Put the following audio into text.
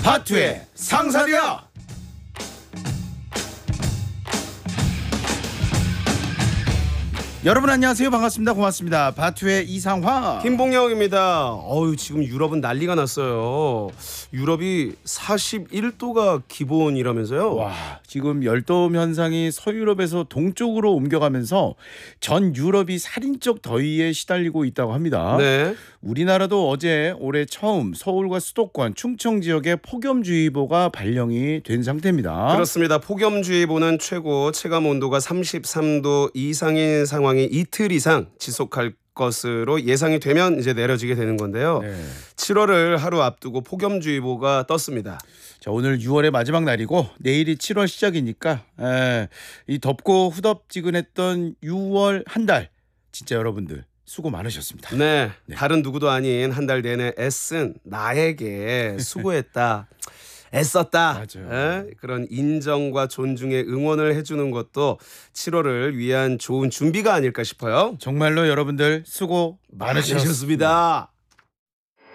바투의 상사리야. 여러분 안녕하세요. 반갑습니다. 고맙습니다. 바투의 이상화 김봉영입니다. 지금 유럽은 난리가 났어요. 유럽이 41도가 기본이라면서요? 와, 지금 열도음 현상이 서유럽에서 동쪽으로 옮겨가면서 전 유럽이 살인적 더위에 시달리고 있다고 합니다. 네. 우리나라도 어제 올해 처음 서울과 수도권, 충청 지역에 폭염주의보가 발령이 된 상태입니다. 그렇습니다. 폭염주의보는 최고 체감 온도가 33도 이상인 상황이 이틀 이상 지속할 것으로 예상이 되면 이제 내려지게 되는 건데요. 네. 7월을 하루 앞두고 폭염주의보가 떴습니다. 자, 오늘 6월의 마지막 날이고 내일이 7월 시작이니까 이 덥고 후덥지근했던 6월 한 달 진짜 여러분들 수고 많으셨습니다. 네. 다른 누구도 아닌 한 달 내내 애쓴 나에게 수고했다. 애썼다. 맞아요. 그런 인정과 존중의 응원을 해주는 것도 7월을 위한 좋은 준비가 아닐까 싶어요. 정말로 여러분들 수고 많으셨습니다. 많으셨습니다.